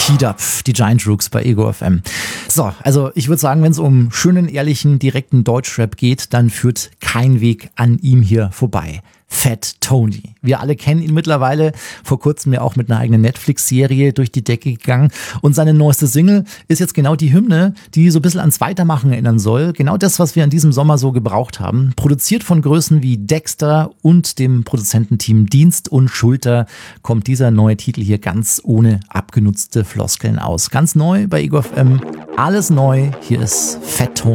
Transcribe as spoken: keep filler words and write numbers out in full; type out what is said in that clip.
Heat Up, die Giant Rooks bei Ego F M. So, also ich würde sagen, wenn es um schönen, ehrlichen, direkten Deutschrap geht, dann führt kein Weg an ihm hier vorbei. Fat Tony. Wir alle kennen ihn mittlerweile, vor kurzem ja auch mit einer eigenen Netflix-Serie durch die Decke gegangen. Und seine neueste Single ist jetzt genau die Hymne, die so ein bisschen ans Weitermachen erinnern soll. Genau das, was wir in diesem Sommer so gebraucht haben. Produziert von Größen wie Dexter und dem Produzententeam Dienst und Schulter kommt dieser neue Titel hier ganz ohne abgenutzte Floskeln aus. Ganz neu bei Ego F M. Alles neu. Hier ist Fat Tony.